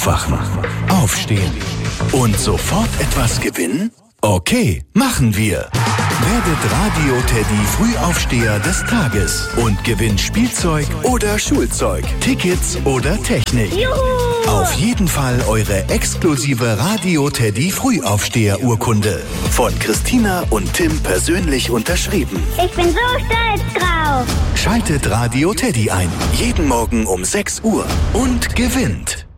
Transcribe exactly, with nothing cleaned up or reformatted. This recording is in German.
Wachen, aufstehen und sofort etwas gewinnen? Okay, machen wir. Werdet Radio Teddy Frühaufsteher des Tages und gewinnt Spielzeug oder Schulzeug, Tickets oder Technik. Juhu! Auf jeden Fall eure exklusive Radio Teddy Frühaufsteher-Urkunde. Von Christina und Tim persönlich unterschrieben. Ich bin so stolz drauf. Schaltet Radio Teddy ein. Jeden Morgen um sechs Uhr und gewinnt.